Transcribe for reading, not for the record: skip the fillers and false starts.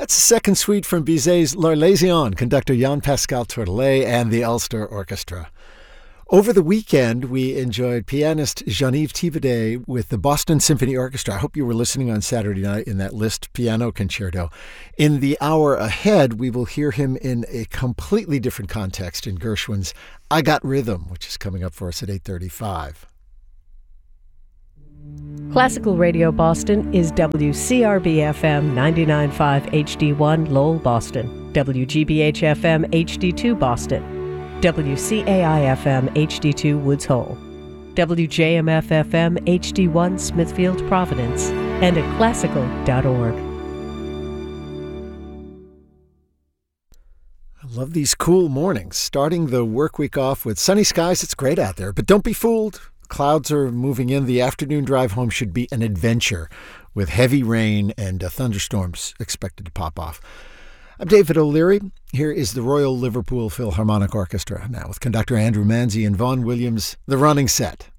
That's the second suite from Bizet's L'Arlésienne, conductor Jean-Pascal Tortollet and the Ulster Orchestra. Over the weekend, we enjoyed pianist Jean-Yves Thibaudet with the Boston Symphony Orchestra. I hope you were listening on Saturday night in that Liszt piano concerto. In the hour ahead, we will hear him in a completely different context in Gershwin's I Got Rhythm, which is coming up for us at 8:35. Classical Radio Boston is WCRB-FM 99.5 HD1 Lowell, Boston, WGBH-FM HD2 Boston, WCAI-FM HD2 Woods Hole, WJMF-FM HD1 Smithfield, Providence, and at classical.org. I love these cool mornings. Starting the work week off with sunny skies. It's great out there, but don't be fooled. Clouds are moving in. The afternoon drive home should be an adventure with heavy rain and thunderstorms expected to pop off. I'm David O'Leary. Here is the Royal Liverpool Philharmonic Orchestra now with conductor Andrew Manzi and Vaughan Williams, The Running Set.